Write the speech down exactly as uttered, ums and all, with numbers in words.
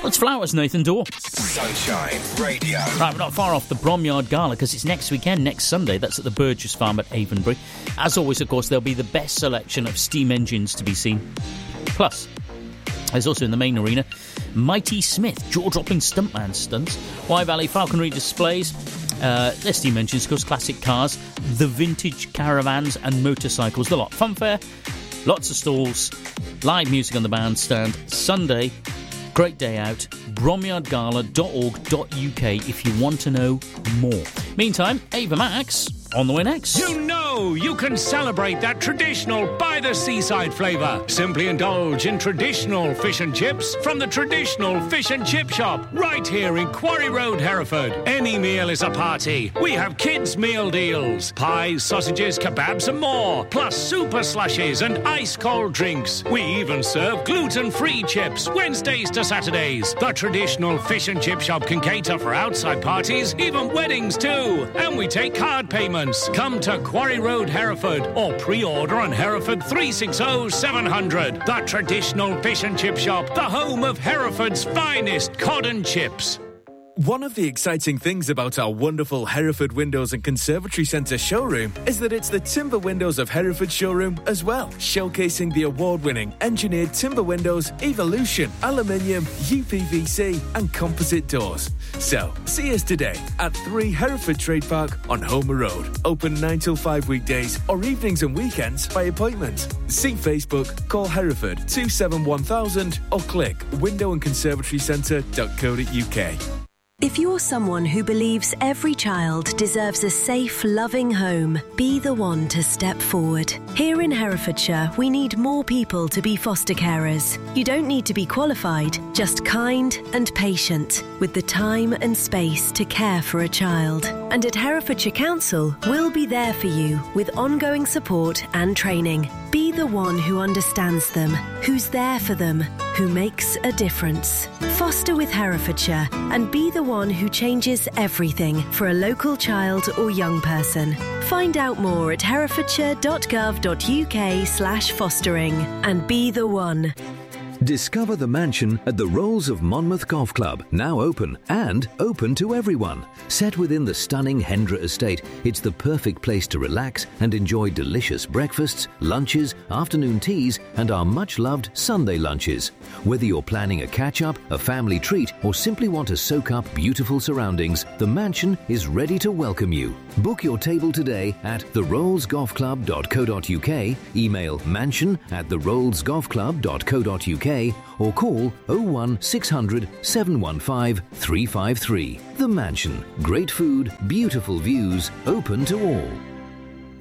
What's flowers, Nathan Dorr? Sunshine Radio. Right, we're not far off the Bromyard Gala because it's next weekend, next Sunday. That's at the Burgess Farm at Avonbury. As always, of course, there'll be the best selection of steam engines to be seen. Plus, there's also in the main arena Mighty Smith, jaw-dropping stuntman stunts, Wye Valley falconry displays, uh, their steam engines, of course, classic cars, the vintage caravans and motorcycles, the lot. Funfair, lots of stalls, live music on the bandstand. Sunday, great day out. bromyard gala dot org dot U K if you want to know more. Meantime, Ava Max on the way next. You know you can celebrate that traditional by-the-seaside flavour. Simply indulge in traditional fish and chips from the traditional fish and chip shop right here in Quarry Road, Hereford. Any meal is a party. We have kids' meal deals. Pies, sausages, kebabs and more. Plus super slushies and ice-cold drinks. We even serve gluten-free chips Wednesdays to Saturdays. The traditional fish and chip shop can cater for outside parties, even weddings too. And we take card payments. Come to Quarry Road, Hereford, or pre-order on Hereford three six zero seven hundred. The traditional fish and chip shop, the home of Hereford's finest cod and chips. One of the exciting things about our wonderful Hereford Windows and Conservatory Centre showroom is that it's the Timber Windows of Hereford showroom as well, showcasing the award-winning engineered timber windows, Evolution, aluminium, U P V C and composite doors. So, see us today at three Hereford Trade Park on Homer Road. Open nine till five weekdays or evenings and weekends by appointment. See Facebook, call Hereford two seven one thousand or click window and conservatory centre dot co dot U K. If you're someone who believes every child deserves a safe, loving home, be the one to step forward. Here in Herefordshire, we need more people to be foster carers. You don't need to be qualified, just kind and patient, with the time and space to care for a child. And at Herefordshire Council, we'll be there for you with ongoing support and training. Be the one who understands them, who's there for them, who makes a difference. Foster with Herefordshire and be the one who changes everything for a local child or young person. Find out more at herefordshire dot gov dot U K slash fostering and be the one. Discover the mansion at the Rolls of Monmouth Golf Club, now open and open to everyone. Set within the stunning Hendra estate, it's the perfect place to relax and enjoy delicious breakfasts, lunches, afternoon teas and our much-loved Sunday lunches. Whether you're planning a catch-up, a family treat or simply want to soak up beautiful surroundings, the mansion is ready to welcome you. Book your table today at the rolls golf club dot co dot U K, email mansion at the rolls golf club dot co dot U K or call oh one six hundred seven one five three five three. The Mansion. Great food, beautiful views, open to all.